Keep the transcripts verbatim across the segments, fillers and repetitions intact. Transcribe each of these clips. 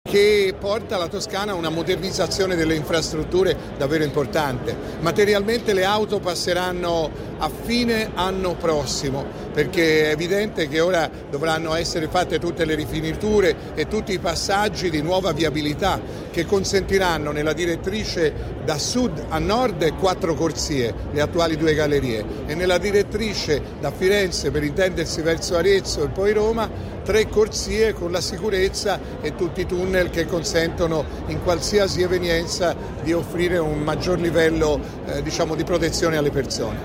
che porta la Toscana a una modernizzazione delle infrastrutture davvero importante. Materialmente le auto passeranno a fine anno prossimo, perché è evidente che ora dovranno essere fatte tutte le rifiniture e tutti i passaggi di nuova viabilità che consentiranno nella direttrice da sud a nord quattro corsie, le attuali due gallerie, e nella direttrice da Firenze, per intendersi verso Arezzo e poi Roma, tre corsie con la sicurezza e tutti i tunnel che consentono in qualsiasi evenienza di offrire un maggior livello eh, diciamo di protezione alle persone.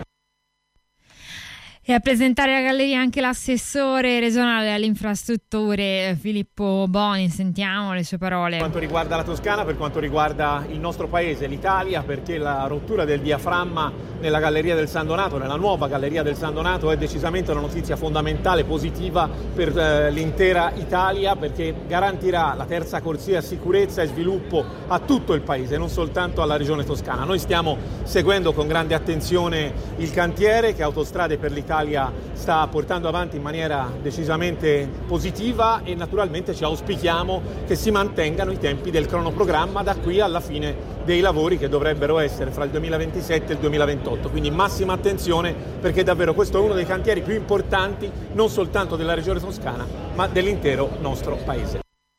E a presentare la galleria anche l'assessore regionale alle infrastrutture Filippo Boni. Sentiamo le sue parole. Per quanto riguarda la Toscana, per quanto riguarda il nostro paese, l'Italia, perché la rottura del diaframma nella galleria del San Donato, nella nuova galleria del San Donato, è decisamente una notizia fondamentale, positiva per eh, l'intera Italia, perché garantirà la terza corsia sicurezza e sviluppo a tutto il paese, non soltanto alla regione toscana. Noi stiamo seguendo con grande attenzione il cantiere che Autostrade per l'Italia sta portando avanti in maniera decisamente positiva, e naturalmente ci auspichiamo che si mantengano i tempi del cronoprogramma da qui alla fine dei lavori, che dovrebbero essere fra il duemilaventisette e il duemilaventotto. Quindi massima attenzione, perché davvero questo è uno dei cantieri più importanti non soltanto della regione toscana ma dell'intero nostro paese.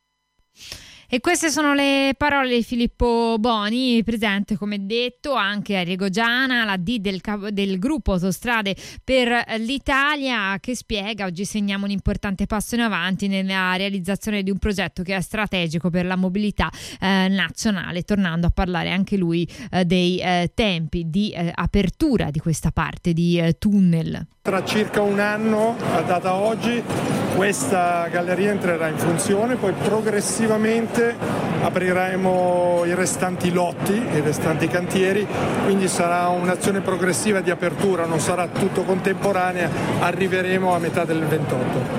E queste sono le parole di Filippo Boni, presente come detto anche a Rigogiana, la D del, del gruppo Autostrade per l'Italia, che spiega: oggi segniamo un importante passo in avanti nella realizzazione di un progetto che è strategico per la mobilità eh, nazionale, tornando a parlare anche lui eh, dei eh, tempi di eh, apertura di questa parte di eh, tunnel. Tra circa un anno, a data oggi, questa galleria entrerà in funzione, poi progressivamente apriremo i restanti lotti, i restanti cantieri, quindi sarà un'azione progressiva di apertura, non sarà tutto contemporanea, arriveremo a metà del ventotto.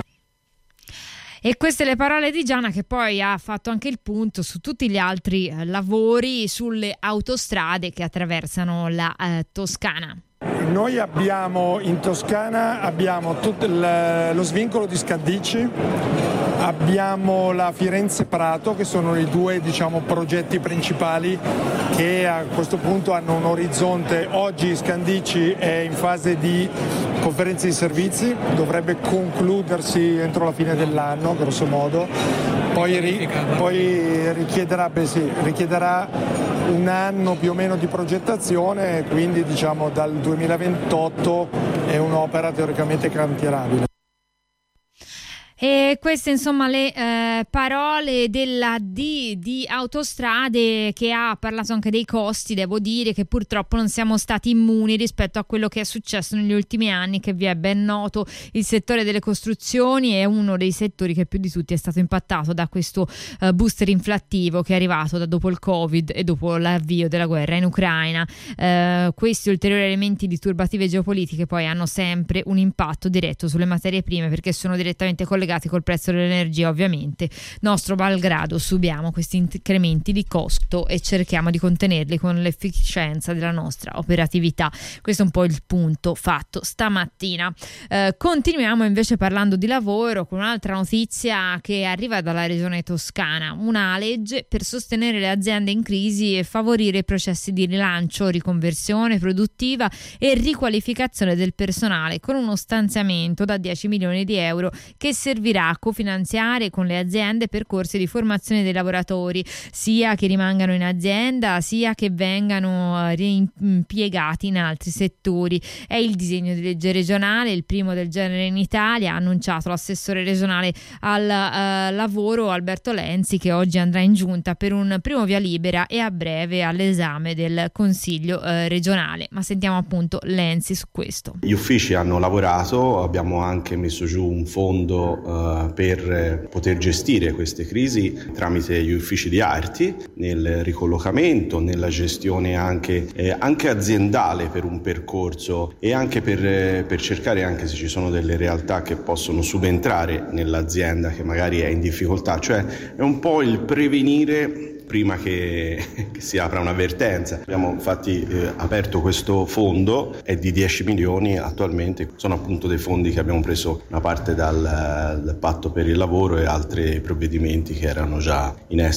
E queste le parole di Giana, che poi ha fatto anche il punto su tutti gli altri eh, lavori sulle autostrade che attraversano la eh, Toscana. Noi abbiamo in Toscana abbiamo tutto il, lo svincolo di Scandicci, abbiamo la Firenze-Prato, che sono i due diciamo progetti principali che a questo punto hanno un orizzonte. Oggi Scandicci è in fase di conferenza di servizi, dovrebbe concludersi entro la fine dell'anno grosso modo, poi, ri, poi richiederà, beh sì, richiederà un anno più o meno di progettazione, quindi diciamo dal duemilaventotto è un'opera teoricamente cantierabile. E queste insomma le eh, parole della D di Autostrade, che ha parlato anche dei costi. Devo dire che purtroppo non siamo stati immuni rispetto a quello che è successo negli ultimi anni, che vi è ben noto. Il settore delle costruzioni è uno dei settori che più di tutti è stato impattato da questo eh, booster inflattivo che è arrivato da dopo il Covid e dopo l'avvio della guerra in Ucraina. Eh, questi ulteriori elementi di turbative geopolitiche poi hanno sempre un impatto diretto sulle materie prime, perché sono direttamente collegati col prezzo dell'energia. Ovviamente, nostro malgrado, subiamo questi incrementi di costo e cerchiamo di contenerli con l'efficienza della nostra operatività. Questo è un po' il punto fatto stamattina. Eh, continuiamo invece parlando di lavoro con un'altra notizia che arriva dalla regione toscana: una legge per sostenere le aziende in crisi e favorire i processi di rilancio, riconversione produttiva e riqualificazione del personale, con uno stanziamento da dieci milioni di euro che servirà a cofinanziare con le aziende percorsi di formazione dei lavoratori, sia che rimangano in azienda sia che vengano reimpiegati in altri settori. È il disegno di legge regionale, il primo del genere in Italia, ha annunciato l'assessore regionale al uh, lavoro Alberto Lenzi, che oggi andrà in giunta per un primo via libera e a breve all'esame del Consiglio uh, regionale. Ma sentiamo appunto Lenzi su questo. Gli uffici hanno lavorato, abbiamo anche messo giù un fondo uh, per poter gestire queste crisi tramite gli uffici di Arti, nel ricollocamento, nella gestione anche, eh, anche aziendale per un percorso, e anche per, eh, per cercare, anche se ci sono delle realtà che possono subentrare nell'azienda che magari è in difficoltà, cioè è un po' il prevenire prima che, che si apra un'avvertenza. Abbiamo infatti eh, aperto questo fondo, è di dieci milioni attualmente, sono appunto dei fondi che abbiamo preso una parte dal, dal patto per il lavoro e altri provvedimenti che erano già in essere.